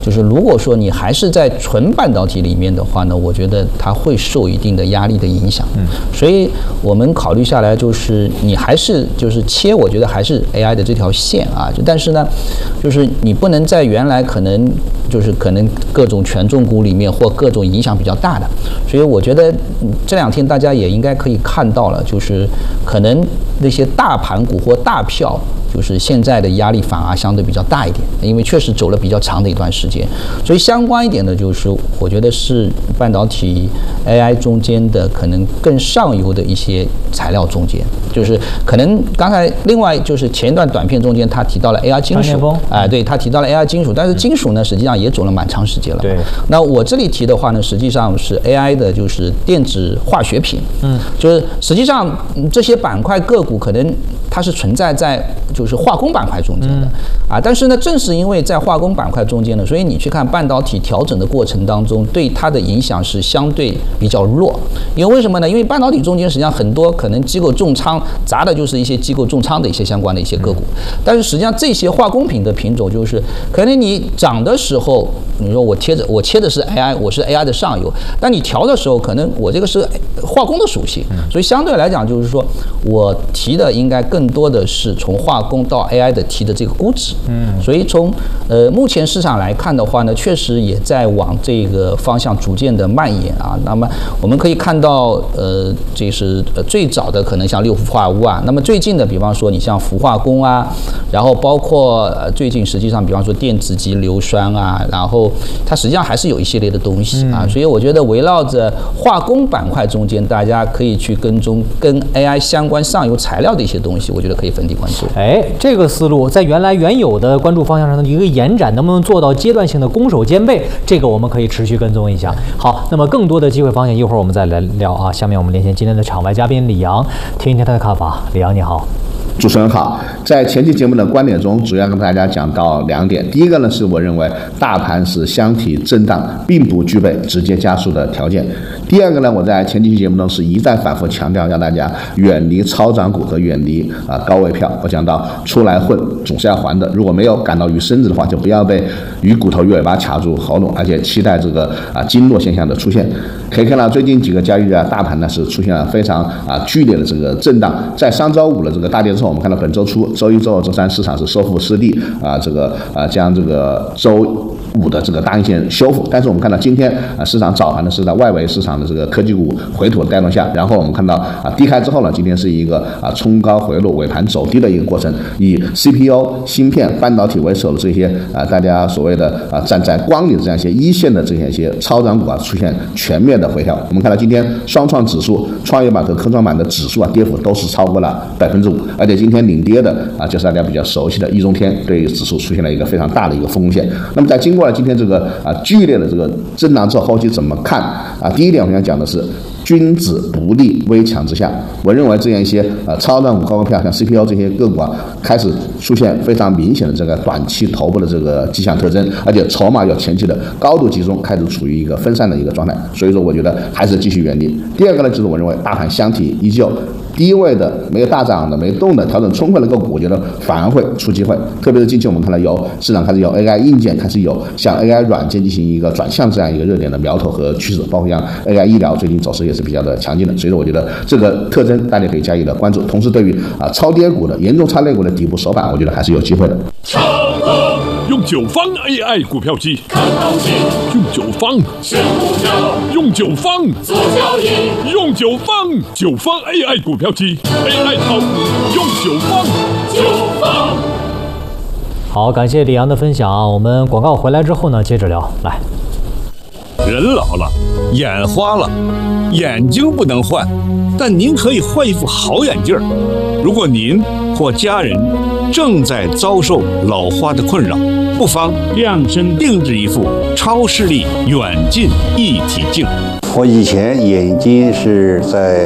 就是如果说你还是在纯半导体里面的话呢，我觉得它会受一定的压力的影响。所以我们考虑下来，就是你还是就是切，我觉得还是 AI 的这条线啊。但是呢，就是你不能在原来可能各种权重股里面或各种影响比较大的。所以我觉得这2天大家也应该可以看到了，就是可能那些大盘股或大票，就是现在的压力反而相对比较大一点，因为确实走了比较长的一段时间。所以相关一点的，就是我觉得是半导体 AI 中间的可能更上游的一些材料中间，就是可能刚才另外就是前一段短片中间他提到了 AI 金属，对，他提到了 AI 金属，但是金属呢实际上也走了蛮长时间了。 对， 那我这里提的话呢，实际上是 AI 的就是电子化学品，就是实际上这些板块个股可能它是存在在就是化工板块中间的但是呢，正是因为在化工板块中间呢，所以你去看半导体调整的过程当中，对它的影响是相对比较弱。因为为什么呢？因为半导体中间实际上很多可能机构重仓砸的就是一些机构重仓的一些相关的一些个股，但是实际上这些化工品的品种就是可能你涨的时候，你说我切的是 AI， 我是 AI 的上游，但你调的时候，可能我这个是化工的属性，所以相对来讲就是说我提的应该更多的是从化工到 AI 的提的这个估值。所以从目前市场来看的话呢，确实也在往这个方向逐渐的蔓延啊。那么我们可以看到，这是最早的可能像六氟化钨啊，那么最近的，比方说你像氟化工啊，然后包括最近实际上比方说电子级硫酸啊，然后它实际上还是有一系列的东西啊。所以我觉得围绕着化工板块中间，大家可以去跟踪跟 AI 相关上游材料的一些东西，我觉得可以分地关注。 这个思路在原有的关注方向上的一个延展，能不能做到阶段性的攻守兼备？这个我们可以持续跟踪一下。好，那么更多的机会方向，一会儿我们再来聊啊。下面我们连线今天的场外嘉宾李阳，听一听他的看法。李阳你好。 主持人好，在前期节目的观点中，主要跟大家讲到2点。第一个呢，是我认为大盘是箱体震荡，并不具备直接加速的条件。第二个呢，我在前期节目中是一再反复强调，让大家远离超涨股和远离高位票。我讲到出来混总是要还的，如果没有感到鱼身子的话，就不要被鱼骨头鱼尾巴卡住喉咙，而且期待这个经络现象的出现。可以看到最近几个交易日大盘呢是出现了非常剧烈的这个震荡。在上周五的这个大跌之后，我们看到本周初、周一、周二、周三市场是收复失地将这个周5的这个大阴线修复。但是我们看到今天市场早盘呢是在外围市场的这个科技股回吐的带动下，然后我们看到低开之后呢，今天是一个冲高回落、尾盘走低的一个过程，以 CPU、芯片、半导体为首的这些大家所谓的站在光里的这样一些一线的这样一些超涨股出现全面的回调。我们看到今天双创指数、创业板和科创板的指数跌幅都是超过了5%，而且今天领跌的就是大家比较熟悉的易中天对指数出现了一个非常大的一个风险。那么在经过了今天这个剧烈的这个震荡之后，后期怎么看第一点我想讲的是君子不立危墙之下。我认为这样一些超涨股、高股票，像 CPU 这些个股开始出现非常明显的这个短期头部的这个迹象特征，而且筹码有前期的高度集中，开始处于一个分散的一个状态。所以说我觉得还是继续远离。第二个呢，就是我认为大盘箱体依旧，低位的没有大涨的、没动的、调整充分的个股，我觉得反而会出机会。特别是近期我们看到市场开始有 AI 硬件，开始有向 AI 软件进行一个转向这样一个热点的苗头和趋势，包括像 AI 医疗最近走势也是比较的强劲的。所以说我觉得这个特征大家可以加以的关注。同时对于超跌股的、严重超跌股的底部手板，我觉得还是有机会的。 用9方 AI 股票机看行情，用9方选股票，用9方做交易，用9方 AI 股票机 AI 炒股，用9方。 好，感谢李阳的分享啊。我们广告回来之后呢，接着聊。来， 人老了，眼花了，眼睛不能换，但您可以换一副好眼镜。如果您或家人正在遭受老花的困扰，不妨量身定制一副超视力远近一体镜。 我以前眼睛是在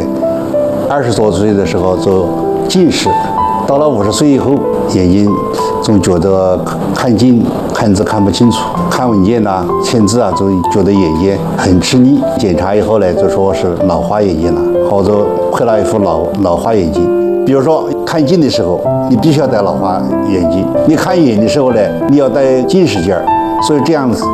20多岁的时候做近视，到了50岁以后，眼睛总觉得看近看字看不清楚，看文件呐、签字啊，总觉得眼睛很吃力。检查以后呢，就说是老花眼镜了，或者配了一副老花眼镜。比如说看近的时候，你必须要戴老花眼镜；你看远的时候呢，你要戴近视镜。 所以这样